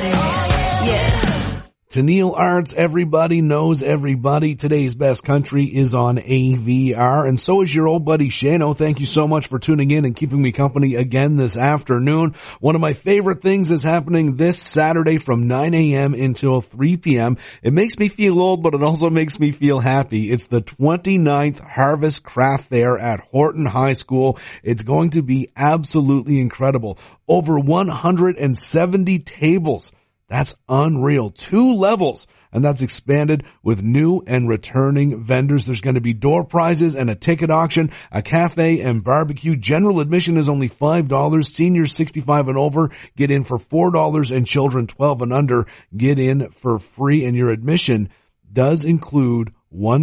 everybody. Yeah. Tennille Arts, everybody knows everybody. Today's best country is on AVR, and so is your old buddy Shano. Thank you so much for tuning in and keeping me company again this afternoon. One of my favorite things is happening this Saturday from 9 a.m. until 3 p.m. It makes me feel old, but it also makes me feel happy. It's the 29th Harvest Craft Fair at Horton High School. It's going to be absolutely incredible. Over 170 tables. That's unreal. 2 levels, and that's expanded with new and returning vendors. There's going to be door prizes and a ticket auction, a cafe and barbecue. General admission is only $5. Seniors 65 and over get in for $4, and children 12 and under get in for free. And your admission does include one